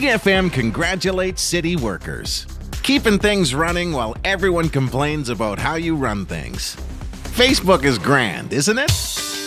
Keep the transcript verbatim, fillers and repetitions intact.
Big F M congratulates city workers. Keeping things running while everyone complains about how you run things. Facebook is grand, isn't it?